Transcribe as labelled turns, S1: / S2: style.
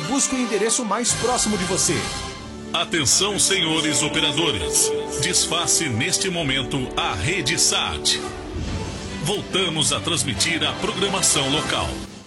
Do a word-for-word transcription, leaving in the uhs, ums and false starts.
S1: busque o endereço mais próximo de você.
S2: Atenção, senhores operadores. Desface neste momento a rede S A T. Voltamos a transmitir a programação local.